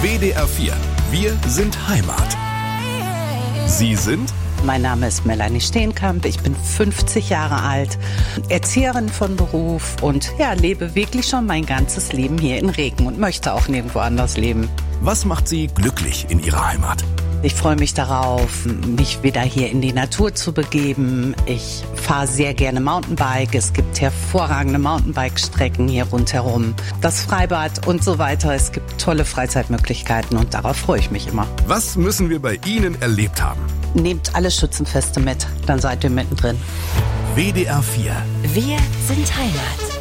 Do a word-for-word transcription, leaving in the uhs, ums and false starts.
W D R vier. Wir sind Heimat. Sie sind? Mein Name ist Melanie Steenkamp, ich bin fünfzig Jahre alt, Erzieherin von Beruf und ja, lebe wirklich schon mein ganzes Leben hier in Regen und möchte auch nirgendwo anders leben. Was macht Sie glücklich in Ihrer Heimat? Ich freue mich darauf, mich wieder hier in die Natur zu begeben. Ich fahre sehr gerne Mountainbike. Es gibt hervorragende Mountainbike-Strecken hier rundherum. Das Freibad und so weiter. Es gibt tolle Freizeitmöglichkeiten und darauf freue ich mich immer. Was müssen wir bei Ihnen erlebt haben? Nehmt alle Schützenfeste mit, dann seid ihr mittendrin. W D R vier. Wir sind Heimat.